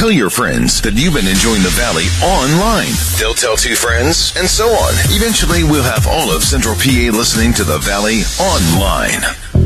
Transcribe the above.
Tell your friends that you've been enjoying the Valley online. They'll tell two friends, and so on. Eventually, we'll have all of Central PA listening to the Valley online.